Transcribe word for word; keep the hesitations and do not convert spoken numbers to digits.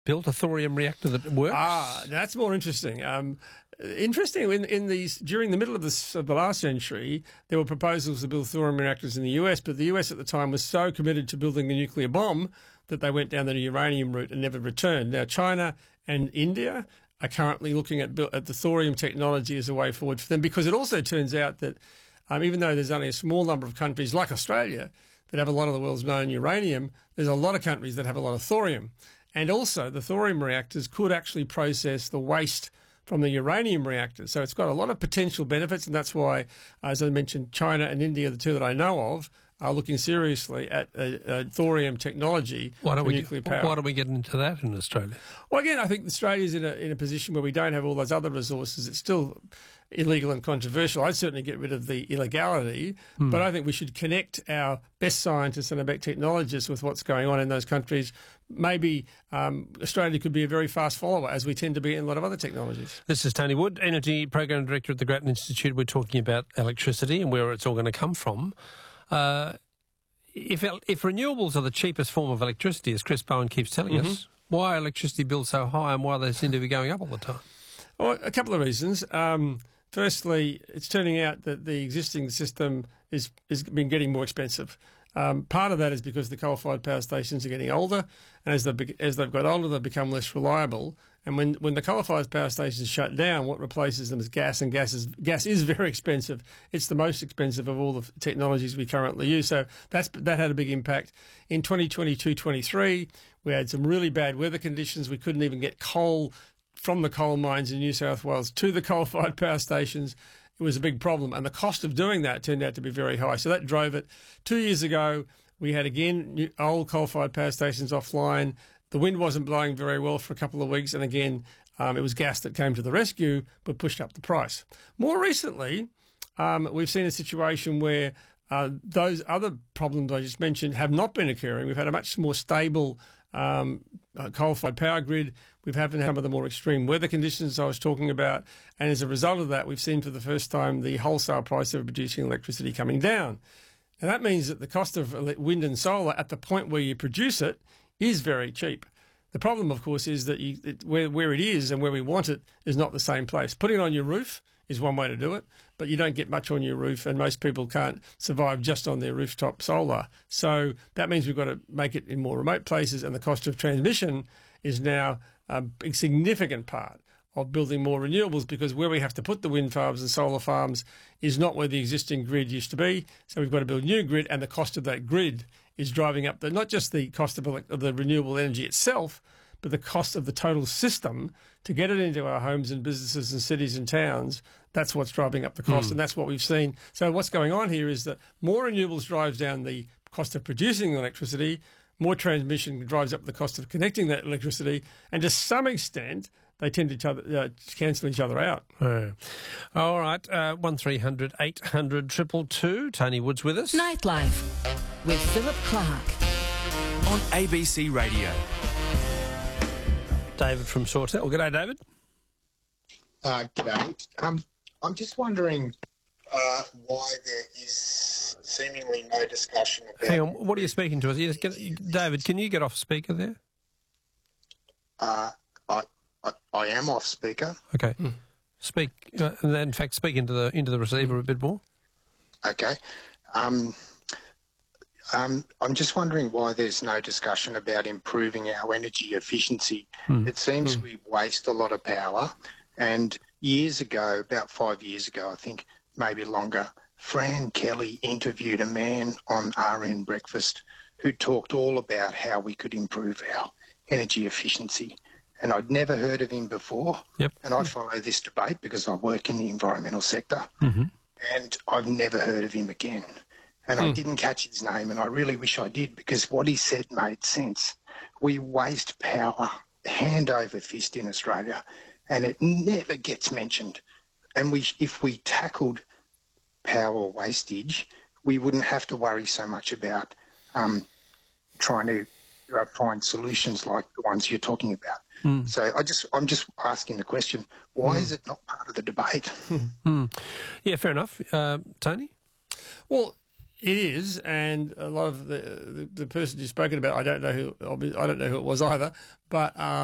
built a thorium reactor that works? Ah, that's more interesting. Um, interesting, in, in these, during the middle of, this, of the last century, there were proposals to build thorium reactors in the U S, but the U S at the time was so committed to building a nuclear bomb that they went down the uranium route and never returned. Now, China and India are currently looking at, at the thorium technology as a way forward for them, because it also turns out that um, even though there's only a small number of countries like Australia that have a lot of the world's known uranium, there's a lot of countries that have a lot of thorium. And also the thorium reactors could actually process the waste from the uranium reactors. So it's got a lot of potential benefits, and that's why, as I mentioned, China and India, the two that I know of, are looking seriously at uh, uh, thorium technology why don't for we nuclear get, power. Why don't we get into that in Australia? Well, again, I think Australia's in a, in a position where we don't have all those other resources. It's still illegal and controversial. I'd certainly get rid of the illegality, hmm. but I think we should connect our best scientists and our best technologists with what's going on in those countries. Maybe um, Australia could be a very fast follower, as we tend to be in a lot of other technologies. This is Tony Wood, Energy Program Director at the Grattan Institute. We're talking about electricity and where it's all going to come from. Uh, if if renewables are the cheapest form of electricity, as Chris Bowen keeps telling mm-hmm. us, why are electricity bills so high and why they seem to be going up all the time? Well, a couple of reasons. Um, firstly, it's turning out that the existing system is is been getting more expensive. Um, part of that is because the coal-fired power stations are getting older, and as they've, as they've got older, they've become less reliable. And when, when the coal-fired power stations shut down, what replaces them is gas, and gas is gas is very expensive. It's the most expensive of all the technologies we currently use. So that's that had a big impact. In twenty twenty-two twenty-three, we had some really bad weather conditions. We couldn't even get coal from the coal mines in New South Wales to the coal-fired power stations. It was a big problem, and the cost of doing that turned out to be very high. So that drove it. Two years ago, we had, again, new, old coal-fired power stations offline. The wind wasn't blowing very well for a couple of weeks, and again, um, it was gas that came to the rescue but pushed up the price. More recently, um, we've seen a situation where uh, those other problems I just mentioned have not been occurring. We've had a much more stable um, uh, coal-fired power grid. We've had some of the more extreme weather conditions I was talking about, and as a result of that, we've seen for the first time the wholesale price of producing electricity coming down. And that means that the cost of wind and solar at the point where you produce it is very cheap. The problem, of course, is that you, it, where, where it is and where we want it is not the same place. Putting it on your roof is one way to do it, but you don't get much on your roof, and most people can't survive just on their rooftop solar. So that means we've got to make it in more remote places, and the cost of transmission is now a big significant part of building more renewables, because where we have to put the wind farms and solar farms is not where the existing grid used to be. So we've got to build a new grid, and the cost of that grid is driving up the, not just the cost of, of the renewable energy itself, but the cost of the total system to get it into our homes and businesses and cities and towns. That's what's driving up the cost, mm. and that's what we've seen. So what's going on here is that more renewables drives down the cost of producing electricity, more transmission drives up the cost of connecting that electricity, and to some extent, they tend to each other, uh, cancel each other out. Oh. All right, uh, one three hundred eight hundred two two two. Tony Wood's with us. Nightlife with Philip Clark on A B C Radio. David from Sawtell. G'day, David. Uh, g'day. Um, I'm just wondering uh, why there is seemingly no discussion about... Hang on, what are you speaking to us? Yes, get, David, can you get off speaker there? Uh, I, I I am off speaker. Okay. Mm. Speak, uh, and then, in fact, speak into the into the receiver a bit more. Okay. Um, um, I'm just wondering why there's no discussion about improving our energy efficiency. Mm. It seems mm. we waste a lot of power, and years ago, about five years ago, I think, maybe longer, Fran Kelly interviewed a man on R N Breakfast who talked all about how we could improve our energy efficiency. And I'd never heard of him before. Yep. And I follow this debate because I work in the environmental sector. Mm-hmm. And I've never heard of him again. And mm. I didn't catch his name, and I really wish I did, because what he said made sense. We waste power hand over fist in Australia, and it never gets mentioned. And we, if we tackled power wastage, we wouldn't have to worry so much about um, trying to uh, find solutions like the ones you're talking about. Mm. So I just, I'm just asking the question, why mm. is it not part of the debate? Mm. Yeah, fair enough. Uh, Tony? Well, it is, and a lot of the, the the person you've spoken about, I don't know who I don't know who it was either, but. Um,